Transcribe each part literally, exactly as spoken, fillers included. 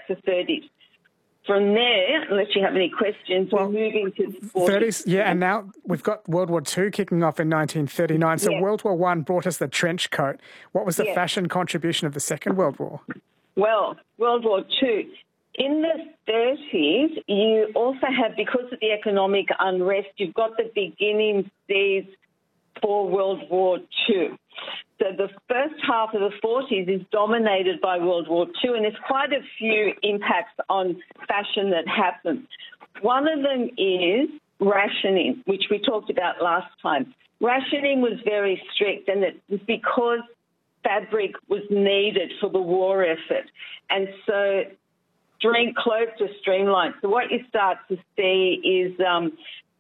the thirties. From there, unless you have any questions, well, we're moving to the forties. thirties, yeah, and now we've got World War Two kicking off in nineteen thirty-nine. So yeah. World War One brought us the trench coat. What was the yeah. fashion contribution of the Second World War? Well, World War Two. In the thirties, you also have, because of the economic unrest, you've got the beginning stage for World War Two. So the first half of the forties is dominated by World War Two, and there's quite a few impacts on fashion that happen. One of them is rationing, which we talked about last time. Rationing was very strict, and it was because fabric was needed for the war effort. And so stream, clothes are streamlined. So what you start to see is um,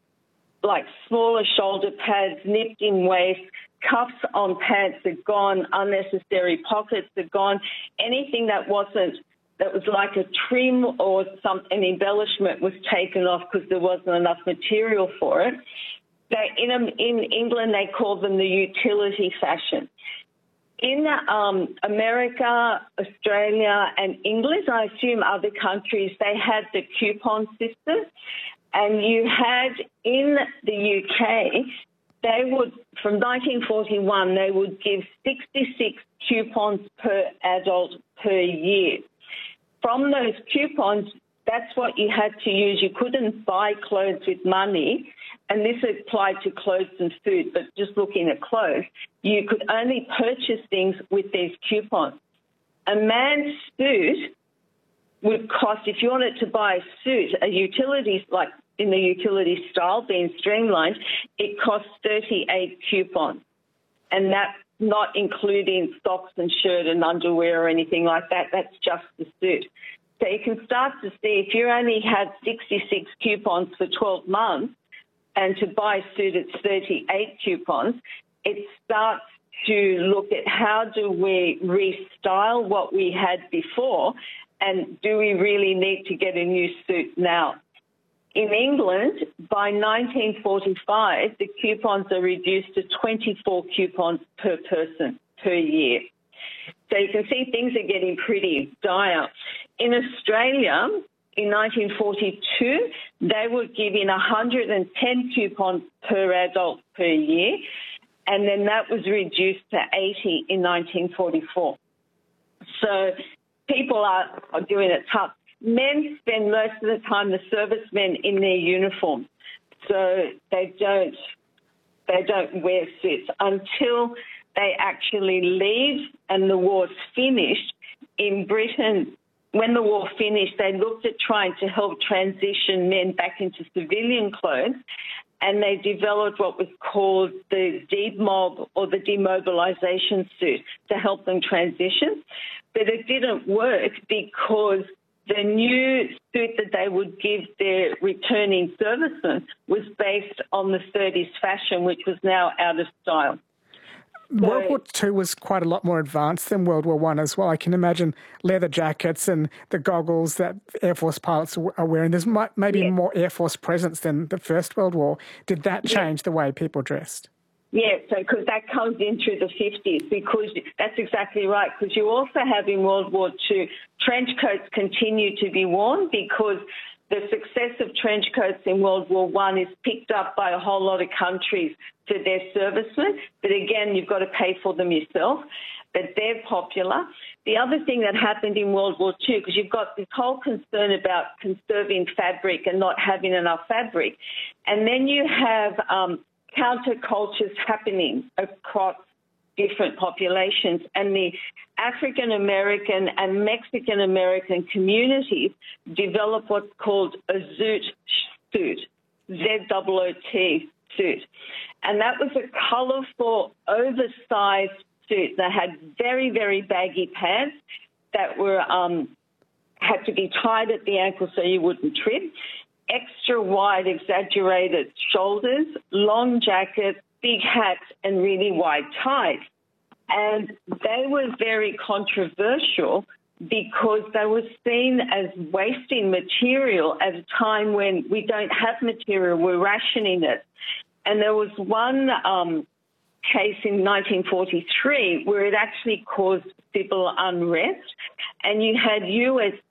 like smaller shoulder pads, nipped in waist, cuffs on pants are gone, unnecessary pockets are gone. Anything that wasn't, that was like a trim or some, an embellishment was taken off because there wasn't enough material for it. They, in, in England, they call them the utility fashion. In um, America, Australia and England, I assume other countries, they had the coupon system. And you had in the U K, they would, from nineteen forty-one, they would give sixty-six coupons per adult per year. From those coupons, that's what you had to use. You couldn't buy clothes with money, and this applied to clothes and food, but just looking at clothes, you could only purchase things with these coupons. A man's suit would cost, if you wanted to buy a suit, a utility, like in the utility style, being streamlined, it costs thirty-eight coupons. And that's not including socks and shirt and underwear or anything like that. That's just the suit. So you can start to see if you only had sixty-six coupons for twelve months, and to buy a suit it's thirty-eight coupons, it starts to look at how do we restyle what we had before, and do we really need to get a new suit now? In England, by nineteen forty-five, the coupons are reduced to twenty-four coupons per person per year. So you can see things are getting pretty dire. In Australia, in nineteen forty-two, they were giving one hundred ten coupons per adult per year, and then that was reduced to eighty in nineteen forty-four. So people are, are doing it tough. Men spend most of the time, the servicemen, in their uniform, so they don't they don't wear suits until they actually leave and the war's finished. In Britain, when the war finished, they looked at trying to help transition men back into civilian clothes, and they developed what was called the demob or the demobilisation suit to help them transition. But it didn't work because the new suit that they would give their returning servicemen was based on the thirties fashion, which was now out of style. World War Two was quite a lot more advanced than World War One as well. I can imagine leather jackets and the goggles that Air Force pilots are wearing. There's maybe yeah. more Air Force presence than the First World War. Did that change yeah. the way people dressed? Yeah, so because that comes in through the fifties, because that's exactly right, because you also have in World War Two, trench coats continue to be worn because the success of trench coats in World War One is picked up by a whole lot of countries for their servicemen, but again, you've got to pay for them yourself, but they're popular. The other thing that happened in World War Two, because you've got this whole concern about conserving fabric and not having enough fabric, and then you have um, countercultures happening across different populations, and the African American and Mexican American communities develop what's called a zoot suit, Z O O T suit. And that was a colourful, oversized suit that had very, very baggy pants that were um, had to be tied at the ankle so you wouldn't trip, extra wide, exaggerated shoulders, long jackets, big hats, and really wide ties. And they were very controversial because they were seen as wasting material at a time when we don't have material, we're rationing it. And there was one um, case in nineteen forty-three where it actually caused civil unrest, and you had U S